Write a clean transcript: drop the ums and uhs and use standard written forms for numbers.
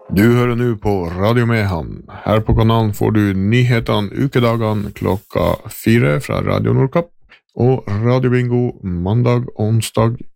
Du hører nå på Radio Mehamn. Her på kanalen får du nyhetene ukedagene 4 fra Radio Nordkapp, og Radio Bingo mandag og onsdag